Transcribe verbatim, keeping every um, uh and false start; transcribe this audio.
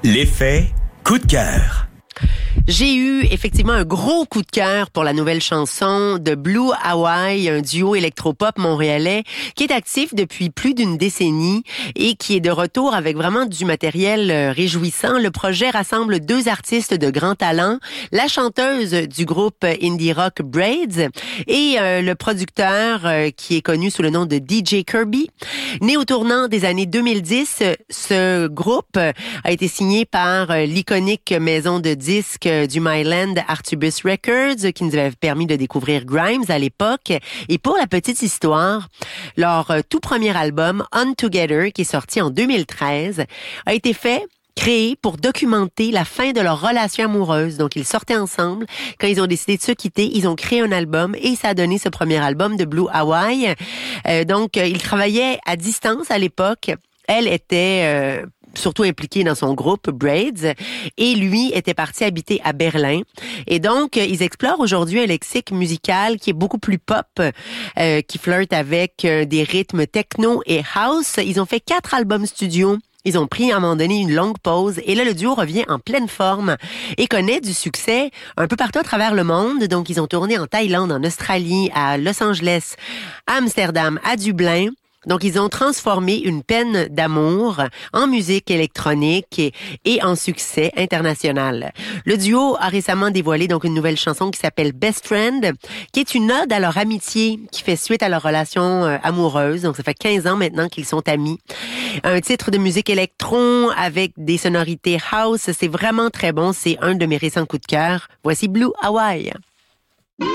L'effet coup de cœur. J'ai eu effectivement un gros coup de cœur pour la nouvelle chanson de Blue Hawaii, un duo électropop montréalais qui est actif depuis plus d'une décennie et qui est de retour avec vraiment du matériel réjouissant. Le projet rassemble deux artistes de grand talent, la chanteuse du groupe indie rock Braids et euh, le producteur euh, qui est connu sous le nom de D J Kirby. Né au tournant des années deux mille dix, ce groupe a été signé par euh, l'iconique maison de disques du Myland Artubus Records qui nous avait permis de découvrir Grimes à l'époque. Et pour la petite histoire, leur tout premier album, On Together, qui est sorti en deux mille treize, a été fait créé pour documenter la fin de leur relation amoureuse. Donc, ils sortaient ensemble. Quand ils ont décidé de se quitter, ils ont créé un album et ça a donné ce premier album de Blue Hawaii. Euh, donc, ils travaillaient à distance à l'époque. Elle était euh, surtout impliqué dans son groupe Braids et lui était parti habiter à Berlin. Et donc, ils explorent aujourd'hui un lexique musical qui est beaucoup plus pop, euh, qui flirte avec euh, des rythmes techno et house. Ils ont fait quatre albums studio. Ils ont pris à un moment donné une longue pause et là, le duo revient en pleine forme et connaît du succès un peu partout à travers le monde. Donc, ils ont tourné en Thaïlande, en Australie, à Los Angeles, à Amsterdam, à Dublin. Donc, ils ont transformé une peine d'amour en musique électronique et, et en succès international. Le duo a récemment dévoilé donc une nouvelle chanson qui s'appelle Best Friend, qui est une ode à leur amitié qui fait suite à leur relation euh, amoureuse. Donc, ça fait quinze ans maintenant qu'ils sont amis. Un titre de musique électron avec des sonorités house. C'est vraiment très bon. C'est un de mes récents coups de cœur. Voici Blue Hawaii.